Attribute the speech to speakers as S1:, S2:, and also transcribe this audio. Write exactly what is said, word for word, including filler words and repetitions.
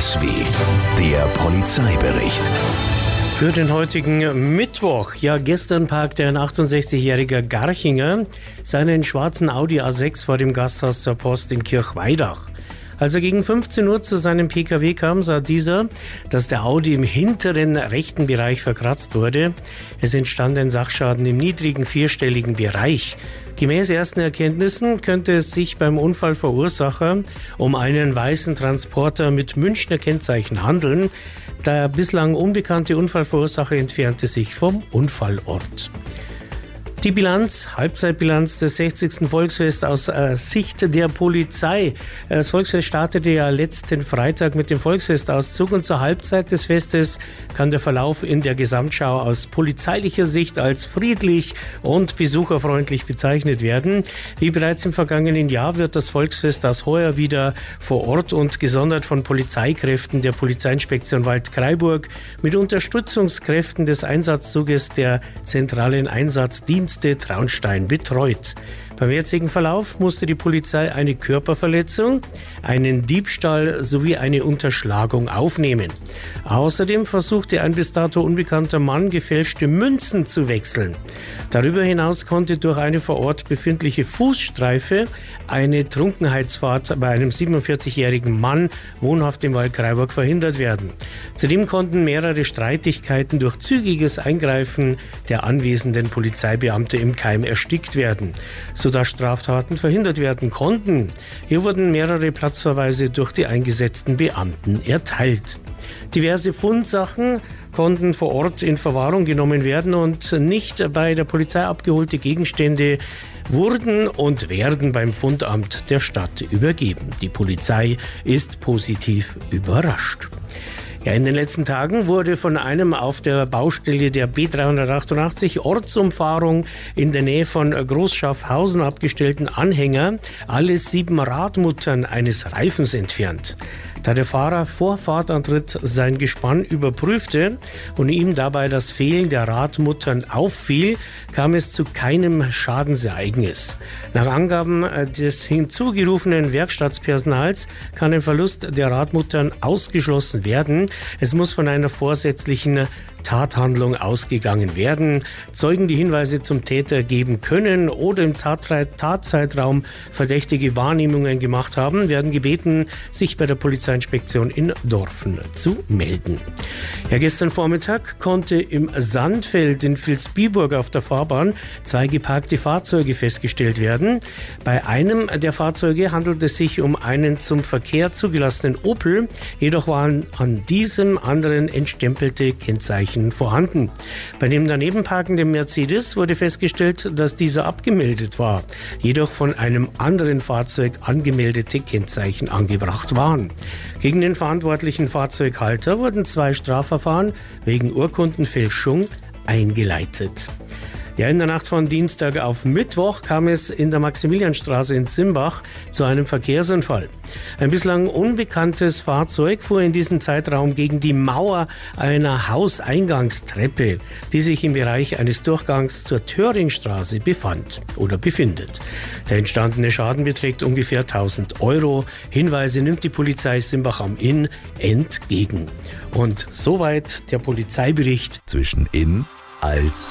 S1: S W, der Polizeibericht.
S2: Für den heutigen Mittwoch. Ja, gestern parkte ein achtundsechzigjähriger Garchinger seinen schwarzen Audi A sechs vor dem Gasthaus zur Post in Kirchweidach. Als er gegen fünfzehn Uhr zu seinem P K W kam, sah dieser, dass der Audi im hinteren rechten Bereich verkratzt wurde. Es entstand ein Sachschaden im niedrigen vierstelligen Bereich. Gemäß ersten Erkenntnissen könnte es sich beim Unfallverursacher um einen weißen Transporter mit Münchner Kennzeichen handeln. Der bislang unbekannte Unfallverursacher entfernte sich vom Unfallort. Die Bilanz, Halbzeitbilanz des sechzigsten Volksfest aus äh, Sicht der Polizei. Das Volksfest startete ja letzten Freitag mit dem Volksfestauszug und zur Halbzeit des Festes kann der Verlauf in der Gesamtschau aus polizeilicher Sicht als friedlich und besucherfreundlich bezeichnet werden. Wie bereits im vergangenen Jahr wird das Volksfest aus heuer wieder vor Ort und gesondert von Polizeikräften der Polizeiinspektion Waldkraiburg mit Unterstützungskräften des Einsatzzuges der zentralen Einsatzdienste Traunstein betreut. Beim jetzigen Verlauf musste die Polizei eine Körperverletzung, einen Diebstahl sowie eine Unterschlagung aufnehmen. Außerdem versuchte ein bis dato unbekannter Mann, gefälschte Münzen zu wechseln. Darüber hinaus konnte durch eine vor Ort befindliche Fußstreife eine Trunkenheitsfahrt bei einem siebenundvierzigjährigen Mann wohnhaft im Waldkraiburg verhindert werden. Zudem konnten mehrere Streitigkeiten durch zügiges Eingreifen der anwesenden Polizeibeamte im Keim erstickt werden, sodass Straftaten verhindert werden konnten. Hier wurden mehrere Platzverweise durch die eingesetzten Beamten erteilt. Diverse Fundsachen konnten vor Ort in Verwahrung genommen werden und nicht bei der Polizei abgeholte Gegenstände wurden und werden beim Fundamt der Stadt übergeben. Die Polizei ist positiv überrascht. Ja, in den letzten Tagen wurde von einem auf der Baustelle der B dreihundertachtundachtzig Ortsumfahrung in der Nähe von Großschaffhausen abgestellten Anhänger alle sieben Radmuttern eines Reifens entfernt. Da der Fahrer vor Fahrtantritt sein Gespann überprüfte und ihm dabei das Fehlen der Radmuttern auffiel, kam es zu keinem Schadensereignis. Nach Angaben des hinzugerufenen Werkstattpersonals kann ein Verlust der Radmuttern ausgeschlossen werden. Es muss von einer vorsätzlichen Tathandlung ausgegangen werden. Zeugen, die Hinweise zum Täter geben können oder im Tatzeitraum verdächtige Wahrnehmungen gemacht haben, werden gebeten, sich bei der Polizeiinspektion in Dorfen zu melden. Ja, gestern Vormittag konnte im Sandfeld in Vilsbiburg auf der Fahrbahn zwei geparkte Fahrzeuge festgestellt werden. Bei einem der Fahrzeuge handelt es sich um einen zum Verkehr zugelassenen Opel, jedoch waren an diesem anderen entstempelte Kennzeichen vorhanden. Bei dem daneben parkenden Mercedes wurde festgestellt, dass dieser abgemeldet war, jedoch von einem anderen Fahrzeug angemeldete Kennzeichen angebracht waren. Gegen den verantwortlichen Fahrzeughalter wurden zwei Strafverfahren wegen Urkundenfälschung eingeleitet. Ja, in der Nacht von Dienstag auf Mittwoch kam es in der Maximilianstraße in Simbach zu einem Verkehrsunfall. Ein bislang unbekanntes Fahrzeug fuhr in diesem Zeitraum gegen die Mauer einer Hauseingangstreppe, die sich im Bereich eines Durchgangs zur Töringstraße befand oder befindet. Der entstandene Schaden beträgt ungefähr tausend Euro. Hinweise nimmt die Polizei Simbach am Inn entgegen. Und soweit der Polizeibericht.
S1: Zwischen In, Als